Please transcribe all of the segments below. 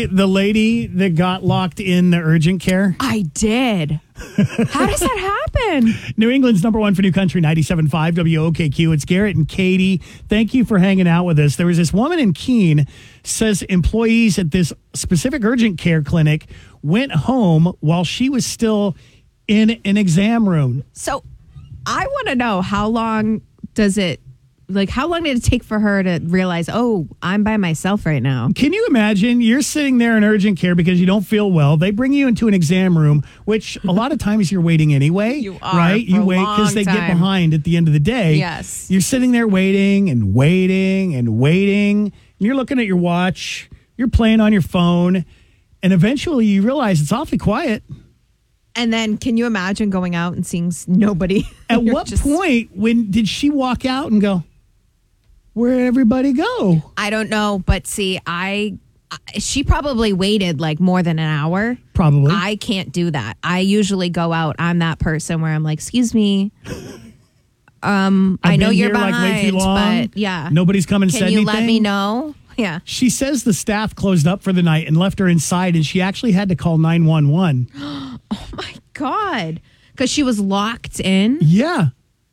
see the lady that got locked in the urgent care? I did. How does that happen? New England's number one for New Country, 97.5 WOKQ. It's Garrett and Katie. Thank you for hanging out with us. There was this woman in Keene, says employees at this specific urgent care clinic went home while she was still in an exam room. So I want to know, how long did it take for her to realize, oh, I'm by myself right now? Can you imagine? You're sitting there in urgent care because you don't feel well. They bring you into an exam room, which a lot of times you're waiting anyway. You are, right? You for a wait because they long get time. behind at the end of the day. Yes. You're sitting there waiting and waiting and waiting. And you're looking at your watch. You're playing on your phone. And eventually you realize it's awfully quiet. And then can you imagine going out and seeing nobody? At what point when did she walk out and go, where'd everybody go? I don't know. But see, she probably waited like more than an hour. Probably. I can't do that. I usually go out. I'm that person where I'm like, excuse me. I know you're here, behind, like, way too long. but yeah. Nobody's come and said anything. Can you let me know? Yeah. She says the staff closed up for the night and left her inside, and she actually had to call 911. Oh my God. Because she was locked in? Yeah.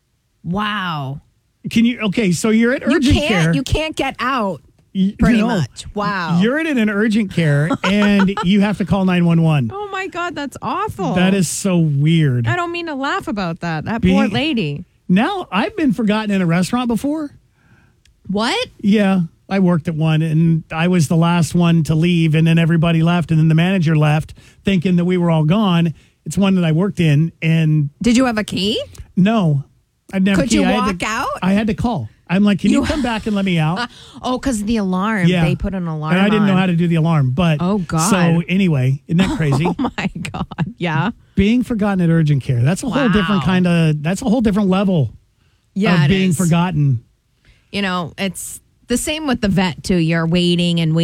Wow. Okay, so you're at urgent care. You can't get out. Pretty much. Wow. You're in an urgent care and you have to call 911. Oh my God, that's awful. That is so weird. I don't mean to laugh about that. That poor lady. Now, I've been forgotten in a restaurant before. What? Yeah, I worked at one and I was the last one to leave, and then everybody left, and then the manager left thinking that we were all gone. It's one that I worked in. And did you have a key? No. I'd never. Could you walk out? I had to call. I'm like, can you come back and let me out? Because the alarm. Yeah. They put an alarm and I didn't know on. how to do the alarm. But oh, God. So anyway, isn't that crazy? Oh, my God. Yeah. Being forgotten at urgent care. That's a whole different that's a whole different level of being forgotten. You know, it's the same with the vet, too. You're waiting and waiting.